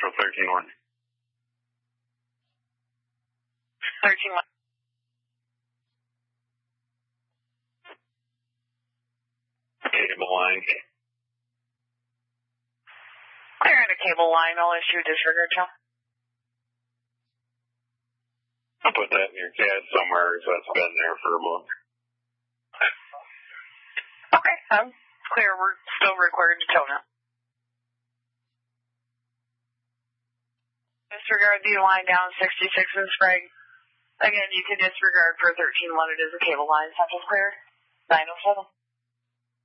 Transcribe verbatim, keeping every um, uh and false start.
for thirteen one. thirteen one. Cable line. Clearing a cable line, I'll issue a disregard check. I'll put that in your C A D somewhere, so it's been there for a month. Okay, I'm clear. We're still required to tone it. Disregard the line down sixty-six in Sprague. Again, you can disregard for thirteen one. It is a cable line. Central cleared. nine oh seven.